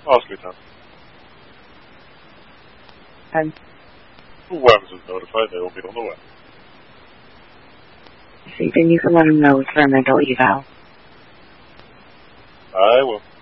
Ask Lieutenant. And Whoever's is notified, they will be on the way. see, then you can let him know it's for a mental eval. I will.